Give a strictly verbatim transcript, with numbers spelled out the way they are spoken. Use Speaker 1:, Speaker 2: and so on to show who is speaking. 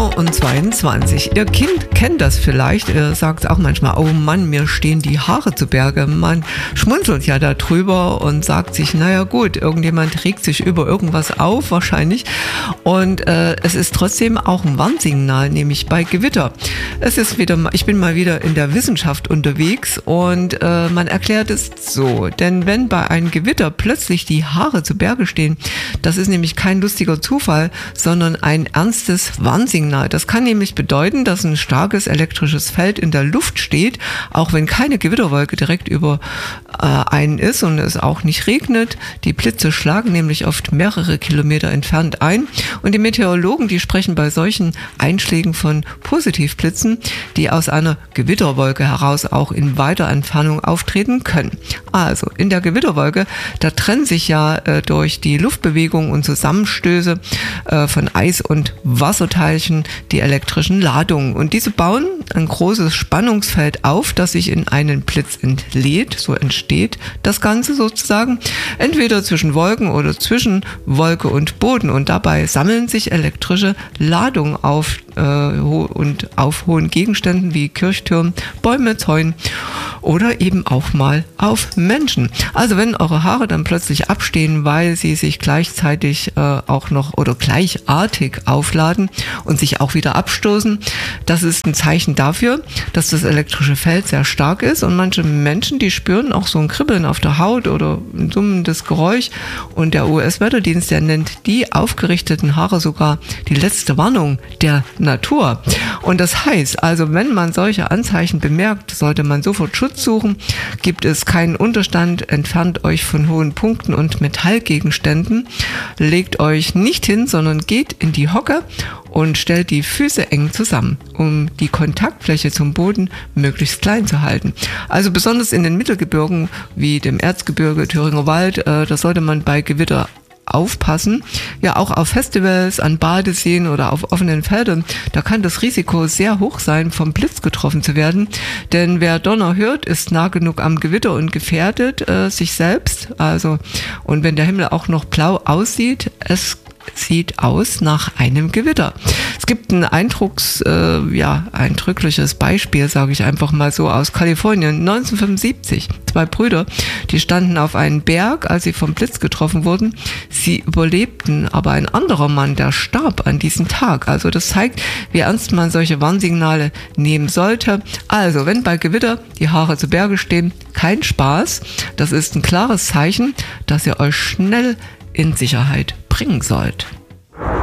Speaker 1: Uhr und zweiundzwanzig. Ihr Kind kennt das vielleicht. Ihr sagt auch manchmal, oh Mann, mir stehen die Haare zu Berge. Man schmunzelt ja darüber und sagt sich, naja gut, irgendjemand regt sich über irgendwas auf wahrscheinlich. Und äh, es ist trotzdem auch ein Warnsignal, nämlich bei Gewitter. Es ist wieder, ich bin mal wieder in der Wissenschaft unterwegs und äh, man erklärt es so. Denn wenn bei einem Gewitter plötzlich die Haare zu Berge stehen, das ist nämlich kein lustiger Zufall, sondern ein ernstes Warnsignal. Das kann nämlich bedeuten, dass ein starkes elektrisches Feld in der Luft steht, auch wenn keine Gewitterwolke direkt über äh, einen ist und es auch nicht regnet. Die Blitze schlagen nämlich oft mehrere Kilometer entfernt ein und die Meteorologen, die sprechen bei solchen Einschlägen von Positivblitzen, die aus einer Gewitterwolke heraus auch in weiter Entfernung auftreten können. Also in der Gewitterwolke, da trennen sich ja äh, durch die Luftbewegung und Zusammenstöße äh, von Eis- und Wasserteilchen die elektrischen Ladungen. Und diese bauen ein großes Spannungsfeld auf, das sich in einen Blitz entlädt. So entsteht das Ganze sozusagen. Entweder zwischen Wolken oder zwischen Wolke und Boden. Und dabei sammeln sich elektrische Ladungen auf äh, und auf hohen Gegenständen wie Kirchtürmen, Bäume, Zäunen oder eben auch mal auf Menschen. Also wenn eure Haare dann plötzlich abstehen, weil sie sich gleichzeitig äh, auch noch oder gleichartig aufladen und sich auch wieder abstoßen, das ist ein Zeichen dafür, dass das elektrische Feld sehr stark ist und manche Menschen, die spüren auch so ein Kribbeln auf der Haut oder ein summendes Geräusch und der U S-Wetterdienst, der nennt die aufgerichteten Haare sogar die letzte Warnung der Natur. Und das heißt, also wenn man solche Anzeichen bemerkt, sollte man sofort Schutz suchen. Gibt es keinen Unterstand, entfernt euch von hohen Punkten und Metallgegenständen, legt euch nicht hin, sondern geht in die Hocke und stellt die Füße eng zusammen, um die Kontaktfläche zum Boden möglichst klein zu halten. Also besonders in den Mittelgebirgen wie dem Erzgebirge, Thüringer Wald, äh, da sollte man bei Gewitter aufpassen. Ja, auch auf Festivals, an Badeseen oder auf offenen Feldern, da kann das Risiko sehr hoch sein, vom Blitz getroffen zu werden. Denn wer Donner hört, ist nah genug am Gewitter und gefährdet äh, sich selbst. Also, und wenn der Himmel auch noch blau aussieht, es sieht aus nach einem Gewitter. Es gibt ein Eindrucks, äh, ja, eindrückliches Beispiel, sage ich einfach mal so, aus Kalifornien. neunzehnhundertfünfundsiebzig. Zwei Brüder, die standen auf einem Berg, als sie vom Blitz getroffen wurden. Sie überlebten, aber ein anderer Mann, der starb an diesem Tag. Also das zeigt, wie ernst man solche Warnsignale nehmen sollte. Also, wenn bei Gewitter die Haare zu Berge stehen, kein Spaß. Das ist ein klares Zeichen, dass ihr euch schnell in Sicherheit bringen sollt.